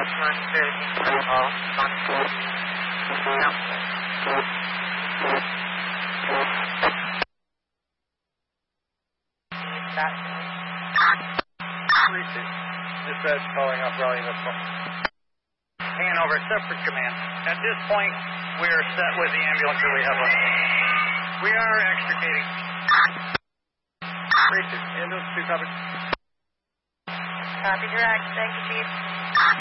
Dispatch calling up Raleigh, Hanover, separate command. At this point, we are set with the ambulance that we have on. We are extricating. Ambulance 2 covered. Copy direct. Thank you, Chief.